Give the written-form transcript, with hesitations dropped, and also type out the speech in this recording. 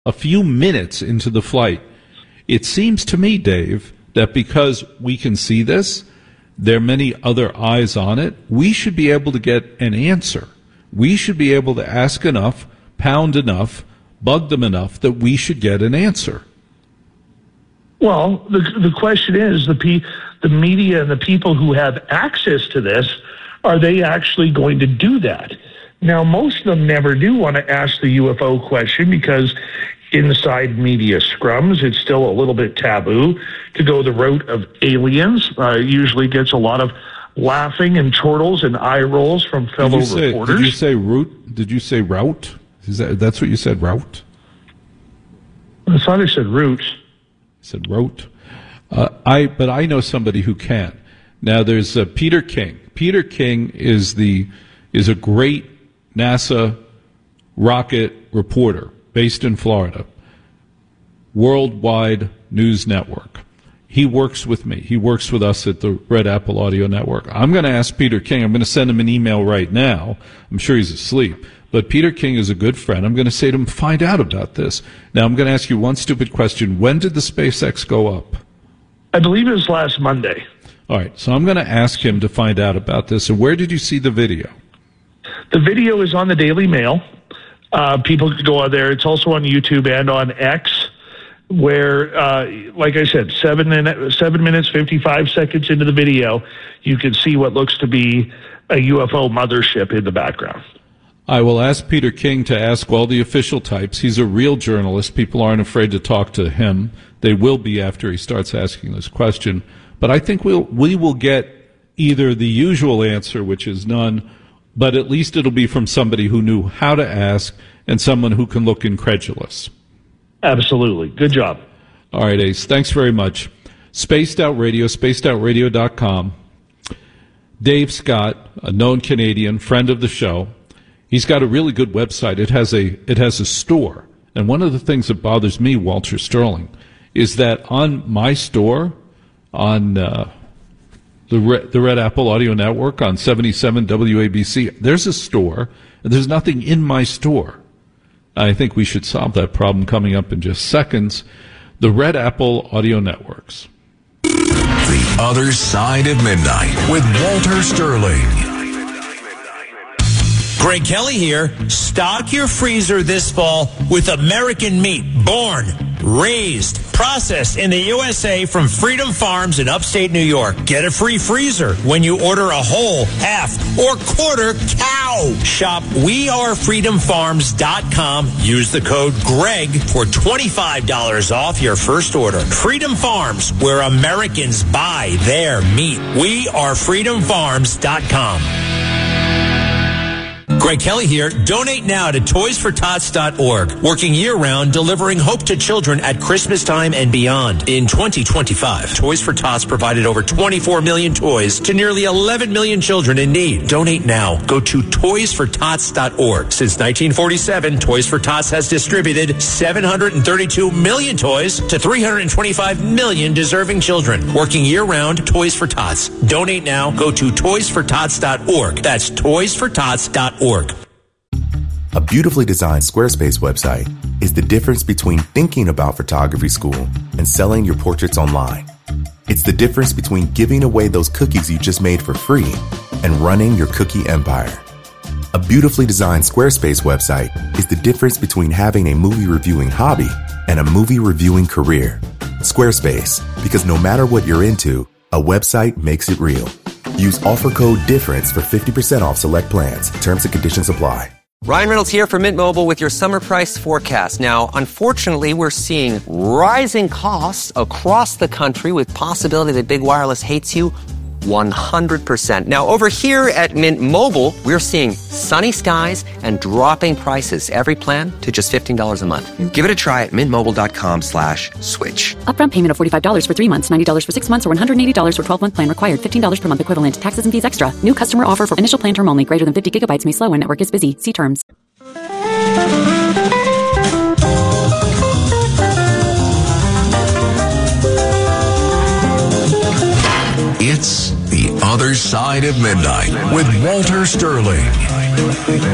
a few minutes into the flight. It seems to me, Dave, that because we can see this, there are many other eyes on it, we should be able to get an answer. We should be able to ask enough, pound enough, bug them enough that we should get an answer. Well, the question is, the media and the people who have access to this, are they actually going to do that? Now, most of them never do want to ask the UFO question because inside media scrums, it's still a little bit taboo to go the route of aliens. Usually gets a lot of laughing and chortles and eye rolls from fellow reporters. Did you say route? Did you say route? That's what you said, route? I thought I said route. I said route. But I know somebody who can. Now there's Peter King. Peter King is a great NASA rocket reporter based in Florida, worldwide news network. He works with me. He works with us at the Red Apple Audio Network. I'm going to ask Peter King. I'm going to send him an email right now. I'm sure he's asleep. But Peter King is a good friend. I'm going to say to him, find out about this. Now, I'm going to ask you one stupid question. When did the SpaceX go up? I believe it was last Monday. All right. So I'm going to ask him to find out about this. And where did you see the video? The video is on the Daily Mail. People can go on there. It's also on YouTube and on X, where, like I said, 7 minutes, 55 seconds into the video, you can see what looks to be a UFO mothership in the background. I will ask Peter King to ask all the official types. He's a real journalist. People aren't afraid to talk to him. They will be after he starts asking this question. But I think we will get either the usual answer, which is none, but at least it'll be from somebody who knew how to ask and someone who can look incredulous. Absolutely. Good job. All right, Ace. Thanks very much. Spaced Out Radio, spacedoutradio.com. Dave Scott, a known Canadian, friend of the show. He's got a really good website. It has a store. And one of the things that bothers me, Walter Sterling, is that on my store, on the Red Apple Audio Network on 77 WABC, there's a store, and there's nothing in my store. I think we should solve that problem coming up in just seconds. The Red Apple Audio Networks. The Other Side of Midnight with Walter Sterling. Greg Kelly here. Stock your freezer this fall with American meat, born, raised, processed in the USA from Freedom Farms in upstate New York. Get a free freezer when you order a whole, half, or quarter cow. Shop wearefreedomfarms.com. Use the code GREG for $25 off your first order. Freedom Farms, where Americans buy their meat. wearefreedomfarms.com. Greg Kelly here. Donate now to toysfortots.org. Working year-round, delivering hope to children at Christmas time and beyond. In 2025, Toys for Tots provided over 24 million toys to nearly 11 million children in need. Donate now. Go to toysfortots.org. Since 1947, Toys for Tots has distributed 732 million toys to 325 million deserving children. Working year-round, Toys for Tots. Donate now. Go to toysfortots.org. That's toysfortots.org. A beautifully designed Squarespace website is the difference between thinking about photography school and selling your portraits online. It's the difference between giving away those cookies you just made for free and running your cookie empire. A beautifully designed Squarespace website is the difference between having a movie reviewing hobby and a movie reviewing career. Squarespace, because no matter what you're into, a website makes it real. Use offer code DIFFERENCE for 50% off select plans. Terms and conditions apply. Ryan Reynolds here from Mint Mobile with your summer price forecast. Now, unfortunately, we're seeing rising costs across the country with possibility that big wireless hates you 100%. Now, over here at Mint Mobile, we're seeing sunny skies and dropping prices. Every plan to just $15 a month. Give it a try at mintmobile.com/switch. Upfront payment of $45 for 3 months, $90 for 6 months, or $180 for 12-month plan required. $15 per month equivalent. Taxes and fees extra. New customer offer for initial plan term only. Greater than 50 gigabytes may slow when network is busy. See terms. It's The Other Side of Midnight with Walter Sterling.